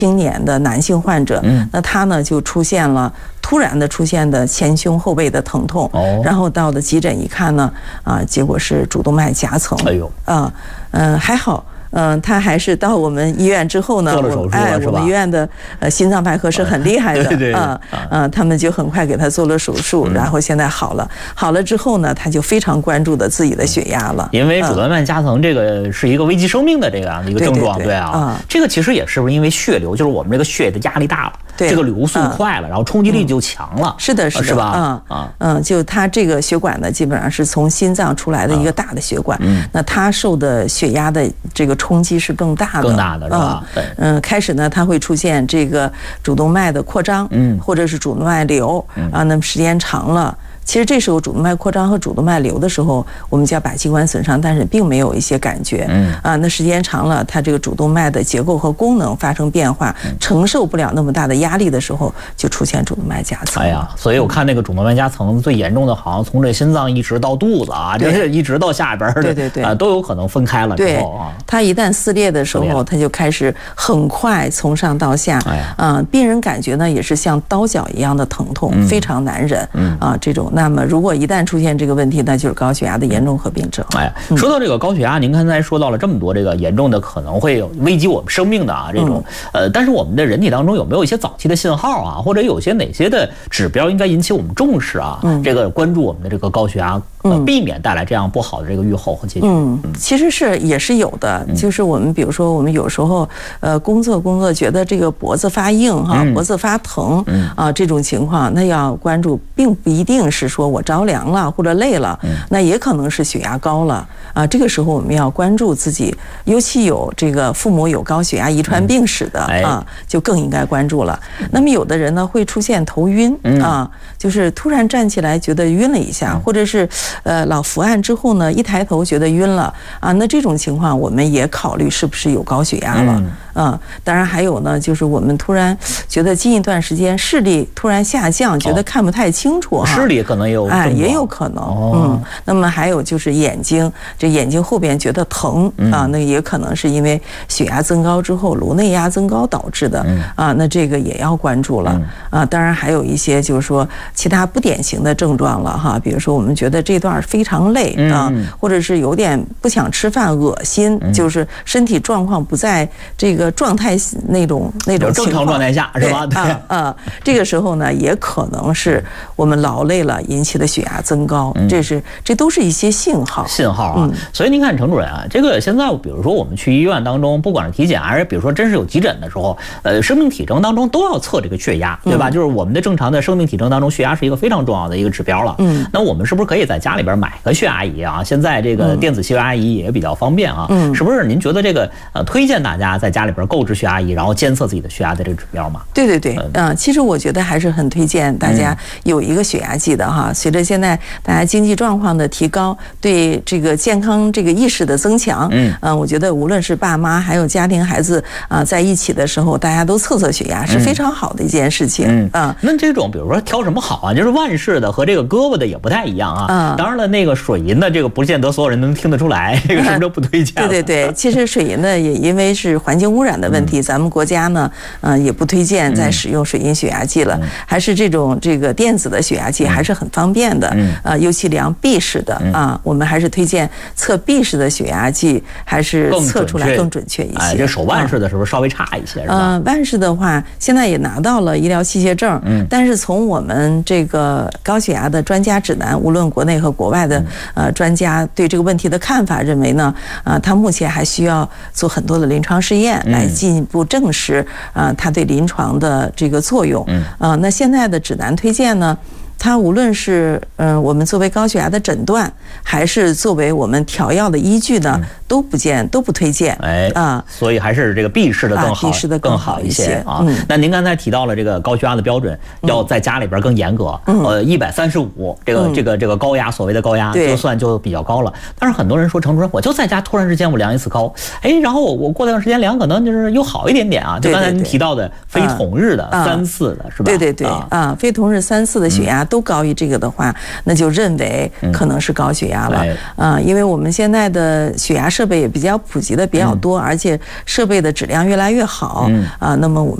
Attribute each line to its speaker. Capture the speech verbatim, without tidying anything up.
Speaker 1: 青年的男性患者，嗯，那他呢就出现了突然的出现的前胸后背的疼痛，哦，然后到了急诊一看呢，啊，结果是主动脉夹层，哎呦，啊，嗯、呃，还好。嗯、呃，他还是到我们医院之后呢，
Speaker 2: 做了手术
Speaker 1: 哎，我们医院的呃心脏外科是很厉害的，对对啊，呃，他们就很快给他做了手术，嗯、然后现在好了。好了之后呢，他就非常关注的自己的血压了，
Speaker 2: 因为主动脉夹层这个是一个危及生命的这样的一个症状，对, 对, 对, 对啊、嗯，这个其实也是不是因为血流，就是我们这个血液的压力大了，对，这个流速快了，嗯、然后冲击力就强了，
Speaker 1: 是的，是的，
Speaker 2: 是吧？
Speaker 1: 啊、嗯、啊嗯，就他这个血管呢，基本上是从心脏出来的一个大的血管，嗯，那他受的血压的这个冲击是更大。大的
Speaker 2: 更大的是吧？
Speaker 1: 嗯，嗯，开始呢，它会出现这个主动脉的扩张，嗯，或者是主动脉瘤，嗯、啊，那么时间长了。其实这时候主动脉扩张和主动脉瘤的时候，我们叫把器官损伤，但是并没有一些感觉。嗯啊，那时间长了，它这个主动脉的结构和功能发生变化，承受不了那么大的压力的时候，就出现主动脉夹层。
Speaker 2: 哎呀，所以我看那个主动脉夹层最严重的，好像从这心脏一直到肚子啊，就是一直到下边的，
Speaker 1: 对对对，
Speaker 2: 啊，都有可能分开了之后啊。
Speaker 1: 它一旦撕裂的时候，它就开始很快从上到下，哎呀，啊，病人感觉呢也是像刀绞一样的疼痛，嗯、非常难忍。嗯啊，这种。那么，如果一旦出现这个问题，那就是高血压的严重合并症。
Speaker 2: 哎，说到这个高血压，您刚才说到了这么多这个严重的可能会危及我们生命的啊这种，呃，但是我们的人体当中有没有一些早期的信号啊，或者有些哪些的指标应该引起我们重视啊？嗯，这个关注我们的这个高血压，呃，避免带来这样不好的这个预后和结局。
Speaker 1: 嗯，其实是也是有的，就是我们比如说我们有时候呃工作工作觉得这个脖子发硬哈，脖子发疼啊这种情况，那要关注，并不一定是说我着凉了或者累了，那也可能是血压高了啊。这个时候我们要关注自己，尤其有这个父母有高血压遗传病史的啊，就更应该关注了。那么有的人呢会出现头晕啊，就是突然站起来觉得晕了一下，或者是呃老伏案之后呢一抬头觉得晕了啊，那这种情况我们也考虑是不是有高血压了。嗯，当然还有呢，就是我们突然觉得近一段时间视力突然下降，觉得看不太清楚哈，
Speaker 2: 视力可能也有，
Speaker 1: 哎，也有可能。嗯，那么还有就是眼睛，这眼睛后边觉得疼啊，那也可能是因为血压增高之后颅内压增高导致的啊，那这个也要关注了啊。当然还有一些就是说其他不典型的症状了哈，比如说我们觉得这段非常累啊，或者是有点不想吃饭、恶心，就是身体状况不在这个状态那种那种
Speaker 2: 正常状态下是吧？
Speaker 1: 啊啊，这个时候呢也可能是我们劳累了引起的血压增高，这是这都是一些信号
Speaker 2: 信号啊。所以您看程主任啊，这个现在比如说我们去医院当中，不管是体检还是比如说真是有急诊的时候，呃，生命体征当中都要测这个血压，对吧？就是我们的正常的生命体征当中，血压是一个非常重要的一个指标了。嗯，那我们是不是可以在家里边买个血压仪啊？现在这个电子血压仪也比较方便啊。嗯，是不是？您觉得这个呃，推荐大家在家里边购置血压仪，然后监测自己的血压的这个指标吗？
Speaker 1: 对对对，嗯，其实我觉得还是很推荐大家有一个血压计的哈。随着现在大家经济状况的提高，对这个健康这个意识的增强，嗯，嗯，我觉得无论是爸妈还有家庭孩子啊在一起的时候，大家都测测血压是非常好的一件事情。嗯啊，
Speaker 2: 那这种比如说挑什么好啊？就是万氏的和这个胳膊的也不太一样啊。当然了，那个水银的这个不见得所有人能听得出来，这个是不是都不推荐？
Speaker 1: 对对对，其实水银呢也因为是环境污染的问题，咱们国家呢，嗯，也不推荐再使用水银血压计了，还是这种这个电子的血压计还是很方便的。呃，尤其量臂式的啊，我们还是推荐测臂式的血压计，还是测出来更准确一些。
Speaker 2: 哎，这手腕式的是不是稍微差一些？是吧？
Speaker 1: 呃，腕式的话，现在也拿到了医疗器械证，嗯，但是从我们这个高血压的专家指南，无论国内和国外的呃专家对这个问题的看法，认为呢，啊，它目前还需要做很多的临床试验来进一步证实啊它对临床的这个作用。嗯，啊，那现在的指南推荐呢，它无论是嗯、呃、我们作为高血压的诊断，还是作为我们调药的依据呢，嗯、都不见都不推荐。
Speaker 2: 哎啊，所以还是这个臂式的更好，
Speaker 1: 臂式的更好一些
Speaker 2: 啊。嗯、那您刚才提到了这个高血压的标准，要在家里边更严格。嗯、呃，一百三十五，这个、嗯、这个这个高压，所谓的高压，就算就比较高了。但是很多人说，程主任，我就在家突然之间我量一次高，哎，然后我我过段时间量可能就是又好一点点啊。就刚才您提到的非同日的三四的是吧？
Speaker 1: 对对对啊，非同日三四的血压。 都高于这个的话，那就认为可能是高血压了啊、呃，因为我们现在的血压设备也比较普及的比较多，而且设备的质量越来越好啊、呃，那么我们。